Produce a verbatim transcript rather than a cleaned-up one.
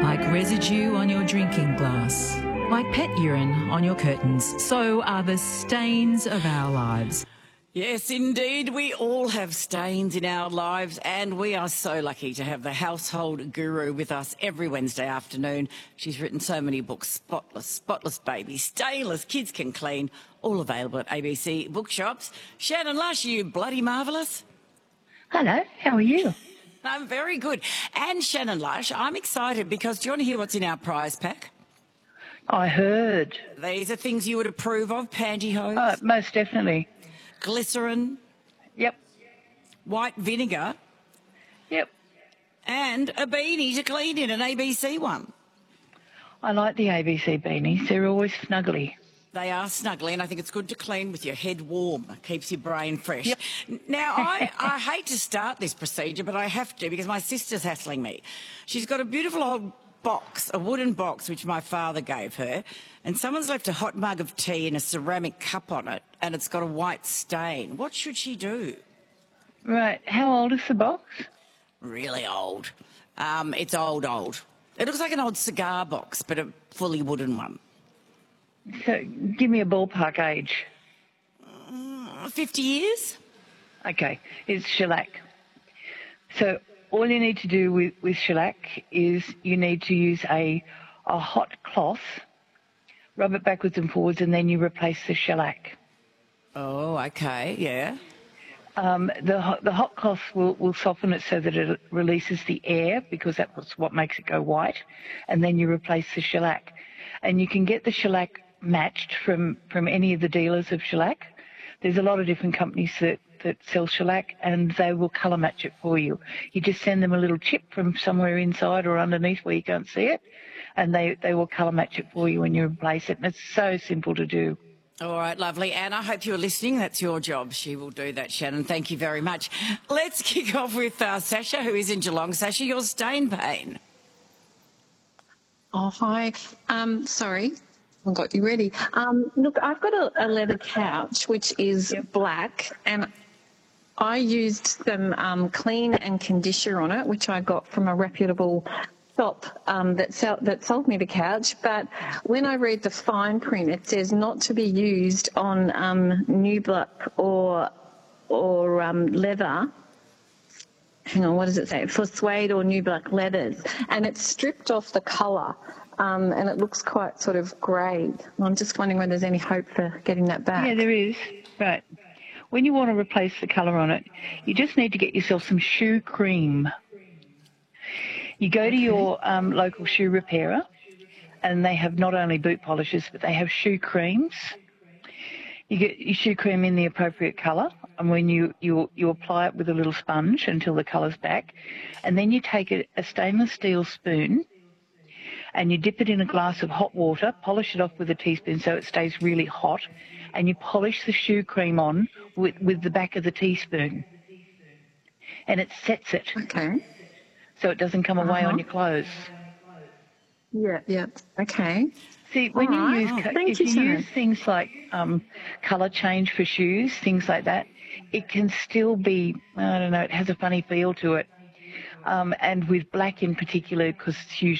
Like residue on your drinking glass, like pet urine on your curtains, so are the stains of our lives. Yes, indeed. We all have stains in our lives, and we are so lucky to have the household guru with us every Wednesday afternoon. She's written so many books: Spotless, Spotless Baby, Stainless, Kids Can Clean, all available at A B C bookshops. Shannon Lush, you bloody marvellous. Hello, how are you? I'm very good. And Shannon Lush, I'm excited because do you want to hear what's in our prize pack? I heard. These are things you would approve of: pantyhose, Uh, most definitely. glycerin, Yep, white vinegar, yep. and a beanie to clean in, an A B C one. I like the A B C beanies. They're always snuggly. They are snuggly, and I think it's good to clean with your head warm. It keeps your brain fresh. Yep. Now, I, I hate to start this procedure, but I have to because my sister's hassling me. She's got a beautiful old box, a wooden box, which my father gave her, and someone's left a hot mug of tea in a ceramic cup on it, and it's got a white stain. What should she do? Right, how old is the box? Really old. Um, it's old, old. It looks like an old cigar box, but a fully wooden one. So, give me a ballpark age. Mm, fifty years? Okay, it's shellac. So, all you need to do with, with shellac is you need to use a, a hot cloth, rub it backwards and forwards, and then you replace the shellac. Oh, okay, yeah. Um, the, ho- the hot cloth will, will soften it so that it releases the air, because that's what makes it go white, and then you replace the shellac. And you can get the shellac matched from, from any of the dealers of shellac. There's a lot of different companies that, that sell shellac, and they will colour match it for you. You just send them a little chip from somewhere inside or underneath where you can't see it, and they, they will colour match it for you when you replace it. And it's so simple to do. All right, lovely. Anne, I hope you're listening. That's your job. She will do that, Shannon. Thank you very much. Let's kick off with uh, Sasha, who is in Geelong. Sasha, your stain pain. Oh, hi. Um, sorry, I got you ready. Um, look, I've got a, a leather couch, which is Yep. black, and I used some um, clean and conditioner on it, which I got from a reputable shop um, that, sell, that sold me the couch. But when I read the fine print, it says not to be used on um, new black or, or um, leather. Hang on, what does it say? For suede or new black leathers. And it's stripped off the colour, um, and it looks quite sort of grey. I'm just wondering whether there's any hope for getting that back. Yeah, there is. Right. When you want to replace the colour on it, you just need to get yourself some shoe cream. You go to your um, local shoe repairer, and they have not only boot polishers, but they have shoe creams. You get your shoe cream in the appropriate colour, and when you, you, you apply it with a little sponge until the colour's back, and then you take a, a stainless steel spoon and you dip it in a glass of hot water, polish it off with a teaspoon so it stays really hot, and you polish the shoe cream on with, with the back of the teaspoon. And it sets it Okay. so it doesn't come away Uh-huh. on your clothes. Yeah, yeah. Okay. See, when All you right. use, Oh, co- thank if you, you Shannon. use things like um, colour change for shoes, things like that, it can still be, I don't know, it has a funny feel to it. Um, and with black in particular, because it's usually